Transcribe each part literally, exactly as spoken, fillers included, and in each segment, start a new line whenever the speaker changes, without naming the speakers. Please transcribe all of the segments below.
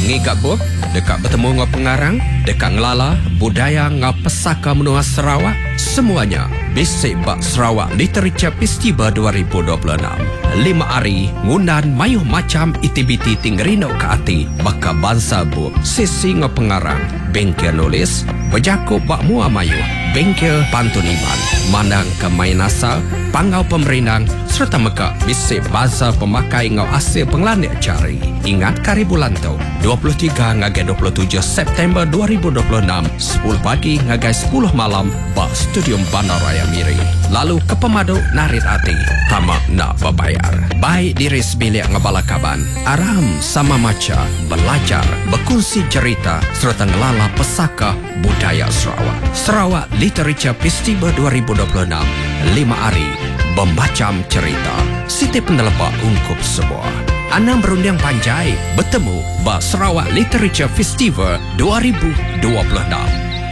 Ngigak buh, dekat bertemu ngau pengarang, dekat ngelala, budaya ngau pesaka menua Sarawak, semuanya bisik bak Sarawak Literature Festival dua ribu dua puluh enam. Lima hari ngundan mayuh macam itibiti tinggerino ke hati baka bangsa buh, sisi ngau pengarang, bengkel nulis, berjakup bak mua mayuh, bengkel pantuniman, mandang ke main asal, pangau pemerintah, serta meka bisik bahasa pemakai ngau hasil penglandik cari. Ingat kari bulan tu, dua puluh tiga ngagai dua puluh tujuh September dua ribu dua puluh enam, sepuluh pagi ngagai sepuluh malam, bak Studium Bandaraya Miri. Lalu ke pemadu narit hati, tamak nak berbayar. Baik diri sebilik ngebalakaban, aram sama maca, belajar, berkongsi cerita, serta ngelala pesaka budaya Sarawak. Sarawak Literature Festival dua ribu dua puluh enam, lima hari, bermacam cerita. Siti penelepak ungkup sebuah. Anam berundang panjai bertemu ba Sarawak Literature Festival dua ribu dua puluh enam.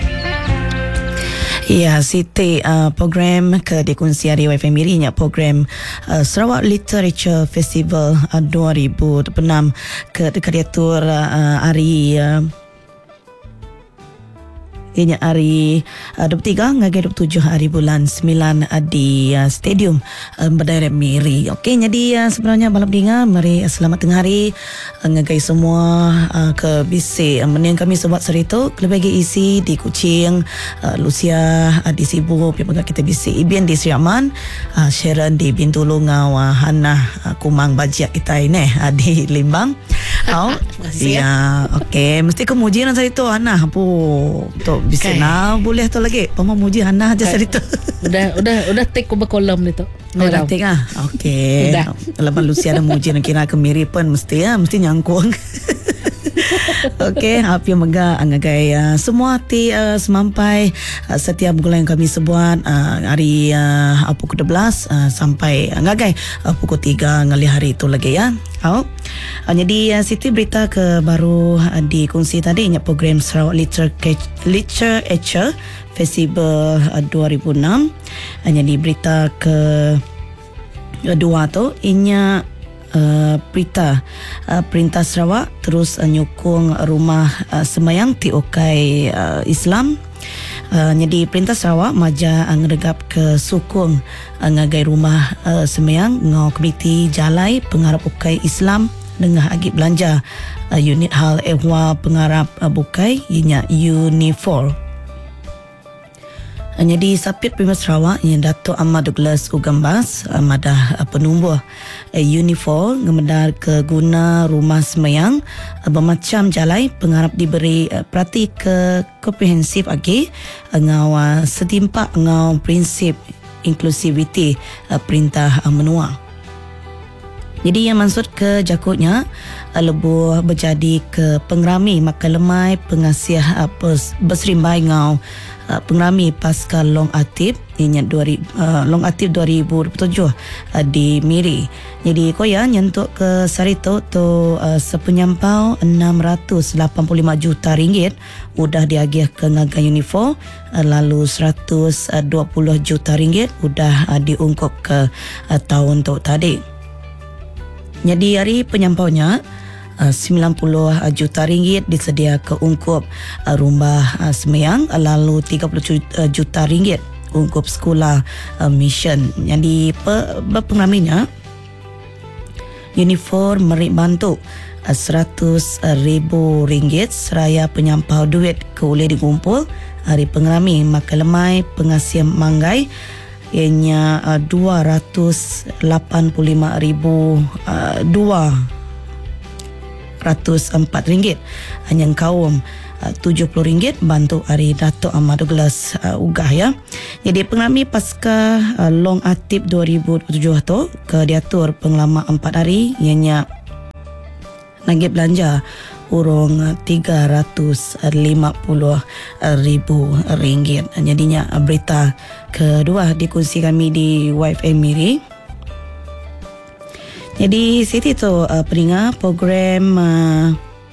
Ya, Siti uh, program ke dikongsi hari Y F M Miri nya program uh, Sarawak Literature Festival uh, dua ribu dua puluh enam ke diatur uh, hari uh, Ianya hari uh, dua puluh tiga ngagai dua puluh tujuh hari bulan sembilan uh, di uh, Stadium uh, Bandaraya Miri. Okey, jadi uh, sebenarnya malam dengar, mari uh, selamat tengah hari uh, ngagai semua uh, ke bisik uh, meniang kami sobat serito kelebih isi di Kuching, uh, Lucia uh, di Sibu, pihak kita bisik Ibian di Sri Aman, uh, Sharon di Bintulu Ngau, uh, Hana uh, Kumang Bajiak kita ini uh, di Limbang. Oh, ya, okey. Mesti kemuji nak saya tu Hana apa tu bisa okay. Nah boleh tu lagi. Pama muji Hana aja okay. Cerita.
Udah udah udah take over kolom ni tu.
Oh, dah take ah. Okey. Lepas Lucia ada muji nak kira kemiripan mesti ya, mesti nyangkung. Okey, api megah angagai uh, semua ti uh, semampai uh, setiap bulan yang kami sebuat uh, hari uh, pukul dua belas uh, sampai angagai uh, pukul tiga ngali hari itu lagi ya. Oh. Uh, jadi uh, Siti berita ke baru uh, dikongsi tadi nya program Sarawak Literature Literature Festival uh, dua ribu enam. Uh, jadi berita ke uh, dua tu inya Uh, berita uh, Perintah Sarawak terus uh, nyukung rumah uh, semayang T O K uh, Islam. Uh, jadi Perintah Sarawak maja uh, ngeregap ke sukung uh, ngagai rumah uh, semayang ngau komiti jalai pengarap ukai Islam dengan agib belanja uh, unit hal ehwa pengarap uh, bukai ianya Unifor. Jadi Sapit Primat Sarawak yang Datuk Ahmad Douglas Ugambas madah penumbuh Unifor ngemedar ke guna rumah semayang bermacam jalai pengarap diberi perhati ke komprehensif lagi ngau setimpak ngau prinsip inklusiviti perintah menua. Jadi yang maksud ke jakutnya lebuh berjadi ke pengerami maka lemai pengasih berserimbai ngau Uh, pengerami pasca long aktif ianya uh, long aktif dua ribu dua puluh tujuh uh, di Miri. Jadi koya nyentuk ke sarito tu uh, sepenyampau enam ratus lapan puluh lima juta ringgit udah diagih ke ngagai Unifor, uh, lalu seratus dua puluh juta ringgit udah uh, diungkup ke uh, tahun tu tadi. Jadi hari penyampaunya Uh, sembilan puluh juta ringgit disedia ke ungkup uh, rumah uh, semayang, uh, lalu tiga puluh juta ringgit ungkup sekolah uh, mission. Jadi pe, pengeraminya Unifor merik bantu uh, seratus ribu ringgit seraya penyampau duit ke boleh dikumpul hari pengerami maka lemai pengasih manggai ianya uh, dua ratus lapan puluh lima ribu uh, dua ratus empat ringgit. Hanya kaum uh, tujuh puluh ringgit bantu hari Datuk Ahmad Douglas uh, Ugah ya. Jadi pengerami pasca uh, long aktif dua ribu dua puluh tujuh tu ke diatur pengelama empat hari ianya nagih belanja urung tiga ratus lima puluh ribu ringgit. Jadinya uh, berita kedua dikongsi kami di Y F M Miri. Jadi Siti tu uh, peringat program uh,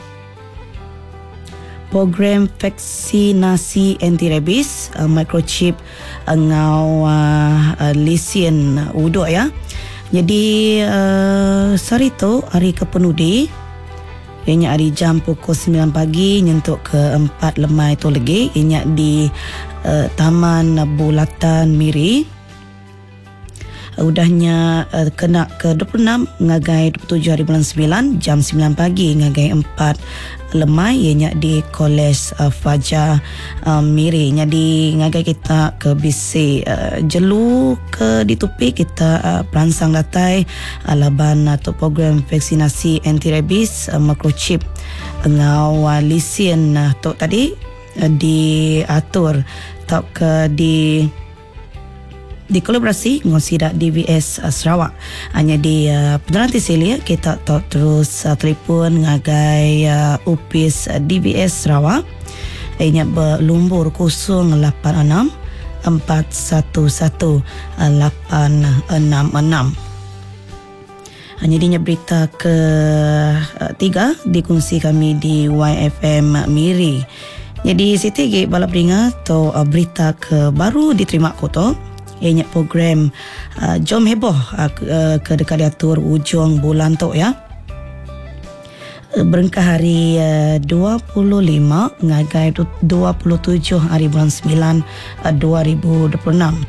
program vaksinasi anti rabies uh, microchip uh, ngau uh, uh, lisian uh, uduk ya. Jadi uh, sari tu hari kepenudi Ianya hari jam pukul sembilan pagi nyentuk ke empat lemai tu lagi. Ianya di uh, Taman Bulatan Miri. Udahnya uh, kena ke dua puluh enam ngagai dua puluh tujuh hari bulan sembilan jam sembilan pagi ngagai empat lemai ianya di Kolej uh, Fajar uh, Miri. Jadi ngagai kita ke bisi uh, jelu ke ditupi kita uh, peransang datai uh, laban atau uh, program vaksinasi anti rabies uh, microchip ngau uh, lisen uh, tu tadi uh, diatur tak ke di di kolaborasi dengan Sidak D V S uh, Sarawak. Hanya di uh, peneranti selia kita tak terus uh, telefon ngagai uh, U P I S uh, D V S Sarawak. Ianya berlumbur kosong lapan enam empat satu satu lapan enam enam. Hanya dinya berita ke uh, tiga dikongsi kami di Y F M Miri. Jadi Siti Gig balap ringa atau uh, berita ke baru diterima koto. Ianya program uh, Jom Heboh uh, ke, uh, ke dekat diatur ujung bulan tu ya. Uh, berengkah hari uh, dua puluh lima ngagai dua puluh tujuh hari bulan sembilan uh, dua ribu dua puluh enam.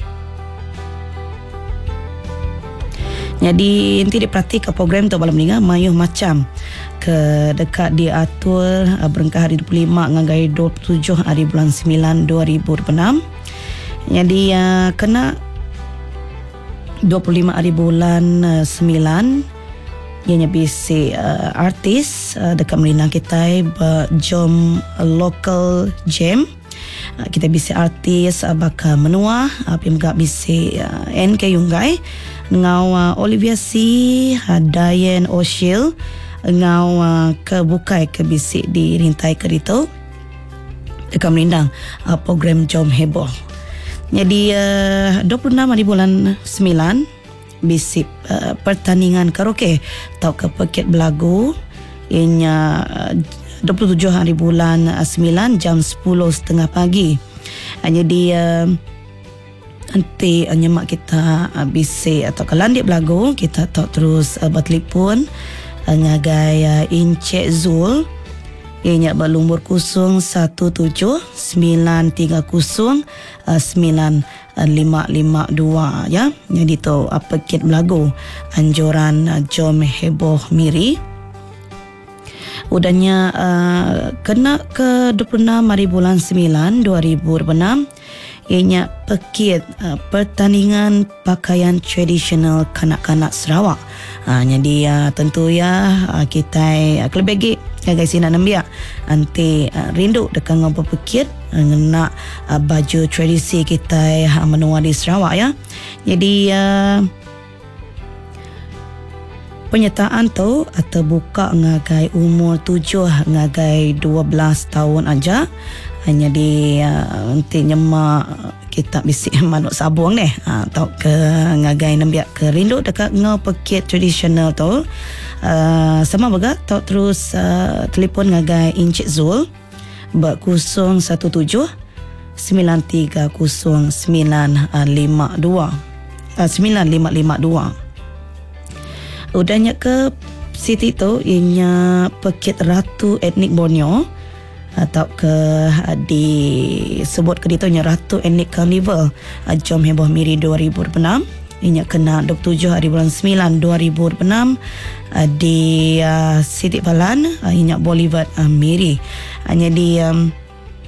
Jadi nanti diperhatikan program tu malam ni mayuh macam ke dekat diatur uh, berengkah hari dua puluh lima ngagai dua puluh tujuh hari bulan sembilan dua ribu dua puluh enam. Jadi uh, kena dua puluh lima hari bulan uh, sembilan ianya bisi uh, artis uh, dekat Melina kita berjom uh, local jam. Uh, kita bisi artis uh, bakal menua uh, pimgak bisi uh, N K Yunggai ngau uh, Olivia C, uh, Diane O'Shea ngau uh, ke bukai ke bisi di rintai kerito dekat Melindang uh, program Jom Heboh. Jadi uh, dua puluh enam hari bulan sembilan bisi uh, pertandingan karaoke atau ke paket belagu ianya uh, dua puluh tujuh hari bulan uh, sembilan jam sepuluh tiga puluh pagi. Uh, jadi uh, nanti uh, nyemak kita uh, bisi atau ke landik belagu kita tak terus uh, bertelefon uh, ngagai uh, Encik Zul. Ianya berlumbur kosong satu tujuh sembilan tiga kosong sembilan lima lima dua ya. Jadi tu apa kit belagu anjuran uh, Jom Heboh Miri. Udahnya uh, kena ke dua puluh enam hari bulan sembilan dua ribu dua puluh enam. Ianya pekit uh, pertandingan pakaian tradisional kanak-kanak Sarawak. Uh, jadi uh, tentu ya uh, kita uh, kelebih guys nak nambiak nanti uh, rindu dekat ngau berpekit uh, nak uh, baju tradisi kita uh, menua di Sarawak ya. Jadi uh, penyertaan tu atau buka ngagai umur tujuh ngagai dua belas tahun aja. Hanya di uh, nanti nyemak kita bisi manuk sabung ni atau ke ngagai nambiak ke rindu dekat ngau pekit tradisional tu. Uh, sama baga tak terus uh, telefon ngagai Encik Zul ber kosong satu tujuh sembilan tiga kosong sembilan lima dua sembilan lima lima dua. Udahnya ke Siti tu ianya pekit Ratu Etnik Borneo atau ke disebut ke ditunya Ratu Etnik Carnival Jom Heboh Miri dua ribu dua puluh enam. Ianya kena dua puluh tujuh hari bulan sembilan dua ribu dua puluh enam di uh, Siti Balan uh, ianya Boulevard uh, Miri. Hanya di um,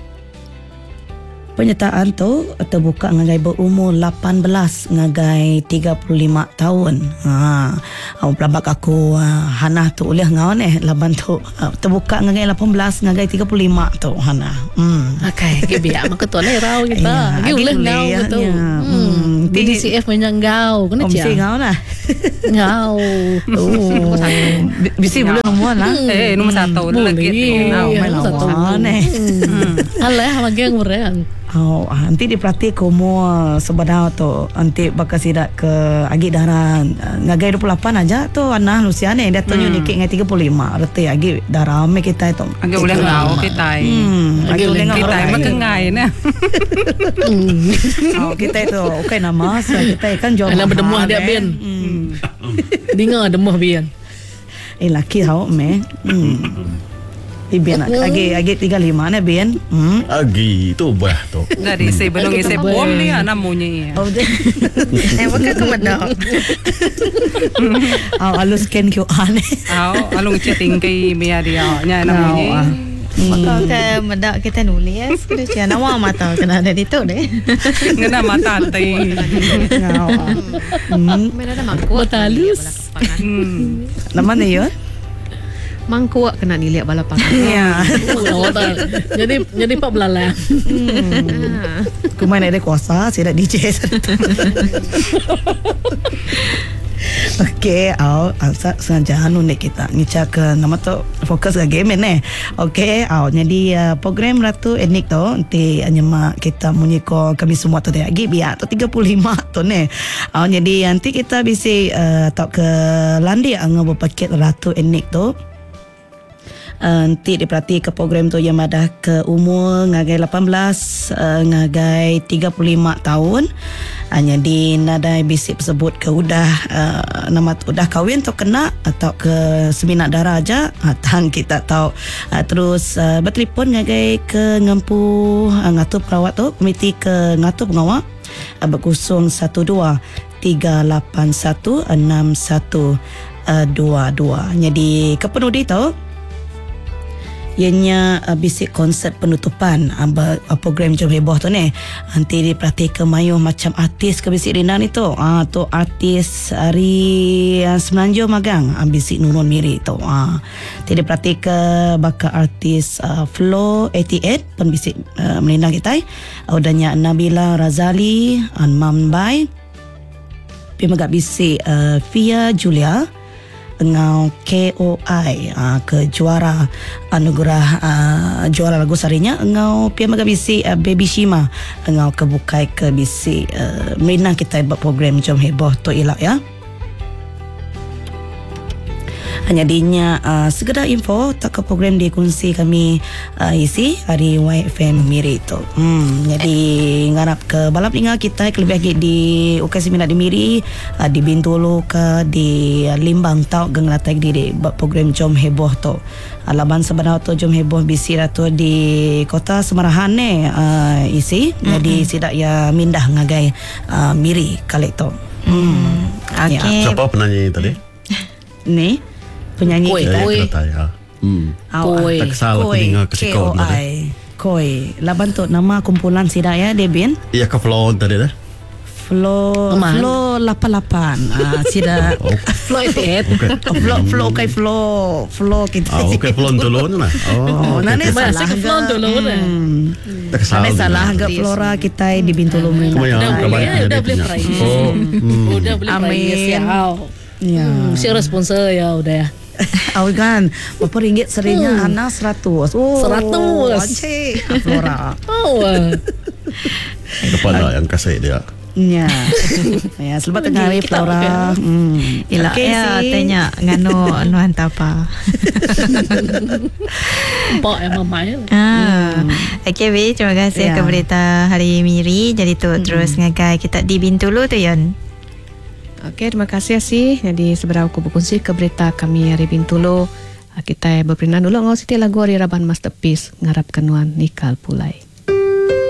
penyertaan tu terbuka ngagai berumur lapan belas ngagai tiga puluh lima tahun. Ha, au pelabak aku uh, Hana tu oleh ngau eh laban tu uh, terbuka ngagai lapan belas ngagai tiga puluh lima tu Hana. Hmm.
Okay, ke biar mak ketua le rau kita. Ge oleh ngau betul. Hmm. D D C F menyangau kena cia.
Mesti ngau lah.
Ngau.
Oh. Bisi boleh nombor lah.
Eh, nombor satu lagi tu.
Main lawan eh. Alah lagi ngurean.
Oh, nanti diperhati komo sebenarnya tu nanti bakal sidak ke agi darah ngagai dua puluh lapan aja tu anak Luciane dia tunjuk nikik ngai tiga puluh lima reti agi darah me kita itu
agi boleh ngau kita
hmm agi boleh ngau
kita makengai nah
oh kita itu okey nama kita kan jom
anak berdemuh dia bian dengar demuh bian.
Eh laki tau me. Hmm. Eh Bian agi agi tiga lima ne Bian. Hmm.
Agi tu bah tu.
Dari saya belum isip bom ni namunya.
Oh deh.
Eh bukan ke medok.
Oh alu scan Q R ne.
Oh, alung chatting kay Mia dia nya namunya.
Maka ke medok kita nulis kita cia nama mata kena ada itu deh.
Ngena mata tay.
Ngau. Hmm.
Mana ada mangkuk.
Betalus.
Hmm.
Nama ne yo?
Mangkuk kena dilihat balapan.
Ya.
Oh, tak. Jadi jadi pak belalang.
Kumain ada kuasa, saya dah D J. Okey, au asa sengaja anu ni kita ngicak ke nama tu fokus ke game ni. Okey, au jadi uh, program Ratu Etnik tu nanti nyemak kita munyiko kami semua tu dia lagi biar tu tiga puluh lima tu ni. Au jadi nanti kita bisa uh, tak ke landi angau berpaket Ratu Etnik tu. Uh, nanti diperhati ke program tu yang ada ke umur ngagai lapan belas uh, ngagai tiga puluh lima tahun. Uh, jadi nadai bisik tersebut ke udah uh, nama tu udah kahwin tu kena atau ke seminat darah aja hatang kita tahu. Uh, terus uh, bertelefon ngagai ke ngampu uh, ngatu perawat tu komiti ke ngatu pengawal uh, berkosong satu dua tiga lapan satu enam satu dua dua. Jadi kepenudi tu ianya uh, bisik konsert penutupan uh, program Jom Heboh tu ni. Nanti diperhati ke mayuh macam artis ke bisik Rina ni tu. Ah uh, tu artis hari uh, Semenanjung magang uh, bisik Nurul Miri tu. Ah uh, nanti diperhati ke bakal artis uh, Flow lapan lapan pun bisik uh, melindang kita. Uh, udahnya Nabila Razali, Anmam Bai. Pi magak bisik uh, Fia Julia ngau K O I uh, ke juara anugerah uh, juara lagu sarinya ngau pia maga bisi uh, Baby Shima ngau ke bukai ke bisi uh, mina kita buat program Jom Heboh tu ilak ya. Hanya dinya uh, segera info tak ke program dikongsi kami uh, isi hari Y F M Miri tu. Hmm, jadi ngarap ke balap ingat kita ke lebih lagi di Ukasi Minat di Miri, uh, di Bintulu ke di uh, Limbang tau genglatai di, di program Jom Heboh tu. Uh, laban sebenar tu Jom Heboh bisi ratu di kota Semarahan ni uh, isi. Mm-hmm. Jadi sidak ya mindah ngagai uh, Miri kali tu. Hmm.
Okey.
Siapa penyanyi tadi?
Ni penyanyi
Koi.
kita.
Ya, kita ya. Hmm.
Koi.
Tak salah aku dengar kesikau tadi.
Koi. Laban tu nama kumpulan sida ya Debin.
Iya ke flow tadi dah.
Flow
Aman.
Flow lapan lapan. Ah sida.
Flow it.
Okey.
Flow flow kai flow flow kita.
Ah, okey flow dulu na.
Oh,
Oh,
nane
Masih
salah
ke flow dulu dah.
tak salah.
Nane salah ke Flora kita di Bintulu
Cuma
Merina.
yang
Udah
kabar
boleh,
dia
udah boleh
punya.
price.
Oh. hmm.
Udah boleh price ya.
Ya.
Hmm, si sponsor ya udah ya.
Awal kan berapa ringgit serinya
Hmm.
Ana seratus. Oh,
Seratus.
Encik Flora.
Oh. ah.
Kepala yang kasih dia.
Ya. Ya, selamat tengah hari
Kita
Flora. Hmm.
Ila
Okey,
ya
si.
tanya ngano anu hantar apa.
Pak yang mamai.
Ah. Okey Bi, terima kasih
Ya.
ke berita Hari Miri. Jadi tu terus ngagai kita di Bintulu tu Yon. Okey, terima kasih sih. Jadi seberapa aku berkongsi ke berita kami Hari Bintulu. Kita berperinan dulu ngau siti lagu Hari Raban Masterpiece ngarap kenuan Nikal Pulai.